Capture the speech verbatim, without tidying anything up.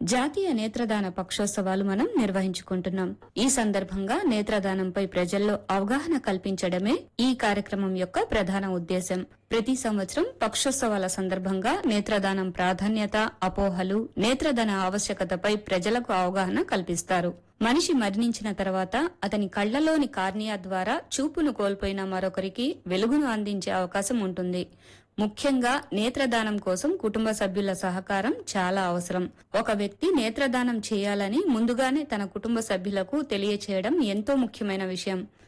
జాతీయ నేత్రదాన పక్షోత్సవాలు మనం నిర్వహించుకుంటున్నాం. ఈ సందర్భంగా నేత్రదానంపై ప్రజల్లో అవగాహన కల్పించడమే ఈ కార్యక్రమం యొక్క ప్రధాన ఉద్దేశం. ప్రతి సంవత్సరం పక్షోత్సవాల సందర్భంగా నేత్రదానం ప్రాధాన్యత, అపోహలు, నేత్రదాన ఆవశ్యకతపై ప్రజలకు అవగాహన కల్పిస్తారు. మనిషి మరణించిన తర్వాత అతని కళ్లలోని కార్నియా ద్వారా చూపును కోల్పోయిన మరొకరికి వెలుగును అందించే అవకాశం ఉంటుంది. ముఖ్యంగా నేత్రదానం కోసం కుటుంబ సభ్యుల సహకారం చాలా అవసరం. ఒక వ్యక్తి నేత్రదానం చేయాలని ముందుగానే తన కుటుంబ సభ్యులకు తెలియచేయడం ఎంతో ముఖ్యమైన విషయం.